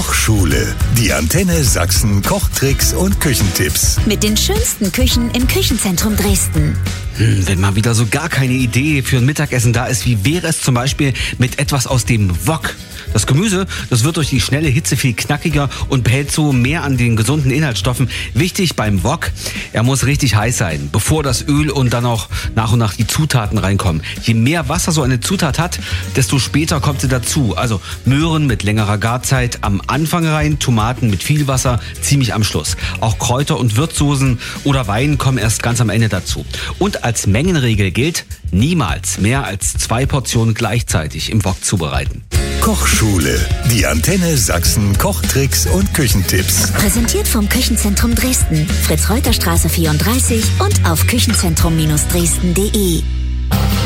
Kochschule. Die Antenne Sachsen Kochtricks und Küchentipps. Mit den schönsten Küchen im Küchenzentrum Dresden. Wenn mal wieder so gar keine Idee für ein Mittagessen da ist, wie wäre es zum Beispiel mit etwas aus dem Wok? Das Gemüse, das wird durch die schnelle Hitze viel knackiger und behält so mehr an den gesunden Inhaltsstoffen. Wichtig beim Wok, er muss richtig heiß sein, bevor das Öl und dann auch nach und nach die Zutaten reinkommen. Je mehr Wasser so eine Zutat hat, desto später kommt sie dazu. Also Möhren mit längerer Garzeit am Anfang rein, Tomaten mit viel Wasser ziemlich am Schluss. Auch Kräuter und Würzsoßen oder Wein kommen erst ganz am Ende dazu. Und als Mengenregel gilt, niemals mehr als 2 Portionen gleichzeitig im Wok zubereiten. Kochschule. Die Antenne Sachsen Kochtricks und Küchentipps. Präsentiert vom Küchenzentrum Dresden. Fritz-Reuter-Straße 34 und auf küchenzentrum-dresden.de.